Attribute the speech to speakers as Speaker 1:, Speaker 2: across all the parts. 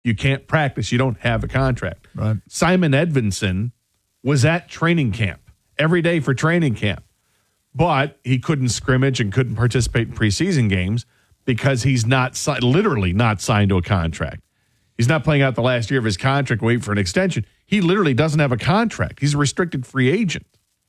Speaker 1: You can't practice. You don't have a contract.
Speaker 2: Right.
Speaker 1: Simon Edvinsson was at training camp every day for training camp, but he couldn't scrimmage and couldn't participate in preseason games because he's literally not signed to a contract. He's not playing out the last year of his contract, waiting for an extension. He literally doesn't have a contract. He's a restricted free agent.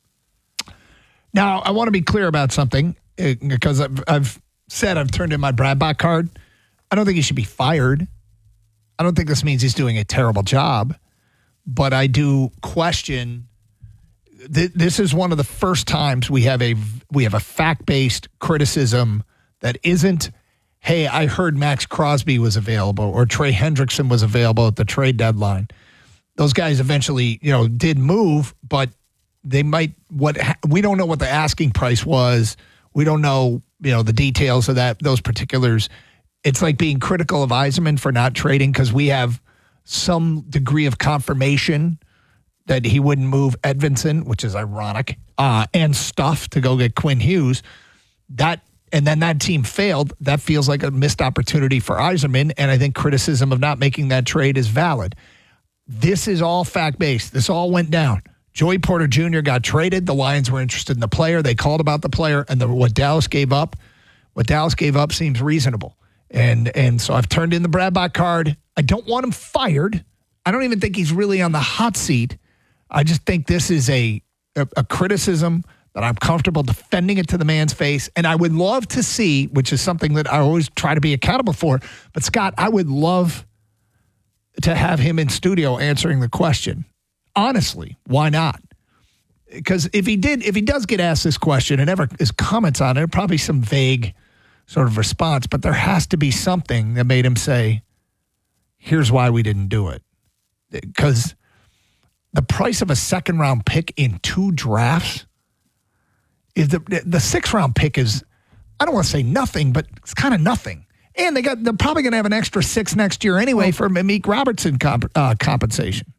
Speaker 2: Now, I want to be clear about something because I've said I've turned in my Bradbach card. I don't think he should be fired. I don't think this means he's doing a terrible job, but I do question. This is one of the first times we have a fact-based criticism that isn't, hey, I heard Max Crosby was available or Trey Hendrickson was available at the trade deadline. Those guys eventually, did move, but they might. We don't know what the asking price was. We don't know, the details of those particulars. It's like being critical of Yzerman for not trading because we have some degree of confirmation that he wouldn't move Edvinsson, which is ironic, and stuff to go get Quinn Hughes. And then that team failed. That feels like a missed opportunity for Yzerman, and I think criticism of not making that trade is valid. This is all fact-based. This all went down. Joey Porter Jr. got traded. The Lions were interested in the player. They called about the player, and what Dallas gave up seems reasonable. And so I've turned in the Bradbach card. I don't want him fired. I don't even think he's really on the hot seat. I just think this is a criticism that I'm comfortable defending it to the man's face. And I would love to see, which is something that I always try to be accountable for. But, Scott, I would love to have him in studio answering the question. Honestly, why not? Because if he does get asked this question and ever his comments on it, probably some vague sort of response. But there has to be something that made him say, here's why we didn't do it. Because the price of a second-round pick in 2 drafts is the 6th-round pick is, I don't want to say nothing, but it's kind of nothing. And they're probably going to have an extra 6 next year anyway for Meek Robertson compensation.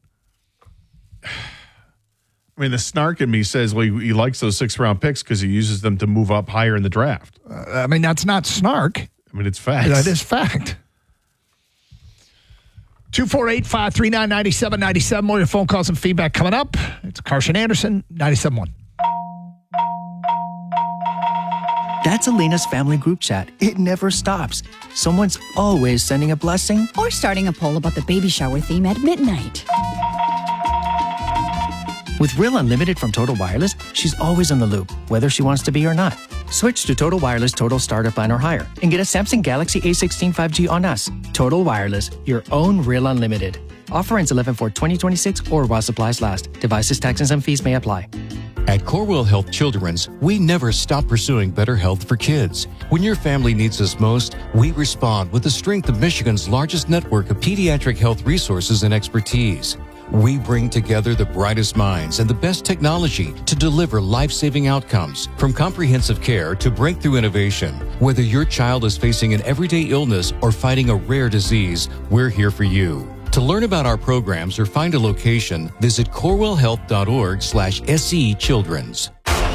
Speaker 1: I mean, the snark in me says, well, he likes those 6th-round picks because he uses them to move up higher in the draft.
Speaker 2: That's not snark.
Speaker 1: I mean, it's fact.
Speaker 2: That is fact. 248-539-9797. More of your phone calls and feedback coming up. It's Carson Anderson, 97.1.
Speaker 3: That's Elena's family group chat. It never stops. Someone's always sending a blessing.
Speaker 4: Or starting a poll about the baby shower theme at midnight.
Speaker 3: With Real Unlimited from Total Wireless, she's always in the loop, whether she wants to be or not. Switch to Total Wireless Total Starter Plan or higher and get a Samsung Galaxy A16 5G on us. Total Wireless, your own Real Unlimited. Offer ends 11/4/2026 or while supplies last. Devices, taxes, and fees may apply.
Speaker 5: At Corewell Health Children's, we never stop pursuing better health for kids. When your family needs us most, we respond with the strength of Michigan's largest network of pediatric health resources and expertise. We bring together the brightest minds and the best technology to deliver life-saving outcomes, from comprehensive care to breakthrough innovation. Whether your child is facing an everyday illness or fighting a rare disease, we're here for you. To learn about our programs or find a location, visit corewellhealth.org/SCE-Children's.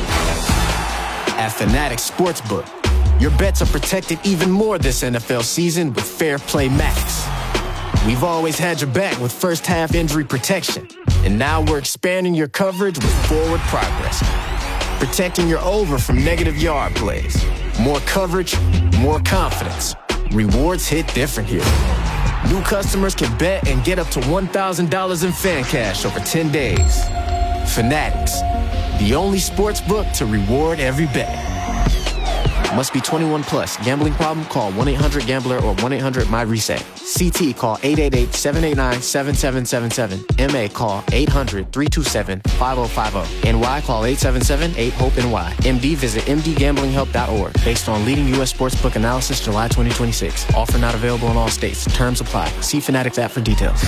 Speaker 6: At Fanatics Sportsbook, your bets are protected even more this NFL season with Fair Play Max. We've always had your back with first half injury protection, and now we're expanding your coverage with forward progress, protecting your over from negative yard plays. More coverage, more confidence. Rewards hit different here. New customers can bet and get up to $1,000 in fan cash over 10 days. Fanatics, the only sports book to reward every bet. Must be 21 plus. Gambling problem? Call 1-800-GAMBLER or 1-800-MY-RESET. CT, call 888-789-7777. MA, call 800-327-5050. NY, call 877-8-HOPE-NY. MD, visit mdgamblinghelp.org. Based on leading U.S. sportsbook analysis, July 2026. Offer not available in all states. Terms apply. See Fanatics app for details.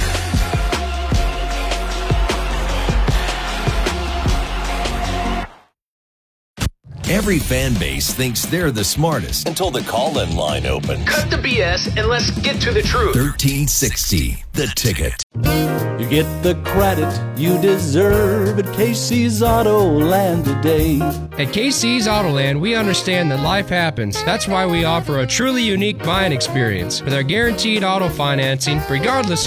Speaker 7: Every fan base thinks they're the smartest until the call-in line opens.
Speaker 8: Cut the BS and let's get to the truth.
Speaker 7: 1360, The Ticket.
Speaker 9: You get the credit you deserve at Casey's Autoland today.
Speaker 10: At Casey's Autoland, we understand that life happens. That's why we offer a truly unique buying experience with our guaranteed auto financing, regardless of